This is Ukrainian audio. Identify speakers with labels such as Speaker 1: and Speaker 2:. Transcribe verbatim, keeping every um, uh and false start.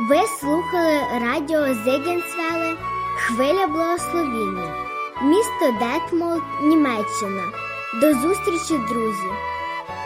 Speaker 1: Ви слухали радіо Зиггенсвелле «Хвиля благословіння», місто Детмолд, Німеччина. До зустрічі, друзі!